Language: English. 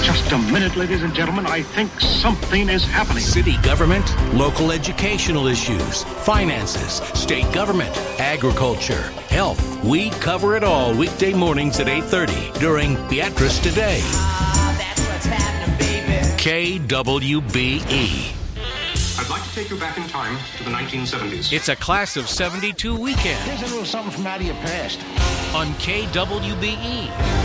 Just a minute, ladies and gentlemen. I think something is happening. City government, local educational issues, finances, state government, agriculture, health. We cover it all weekday mornings at 8:30 during Beatrice Today. That's what's happening, baby. KWBE. I'd like to take you back in time to the 1970s. It's a class of 72 weekend Here's a little something from out of your past. on KWBE.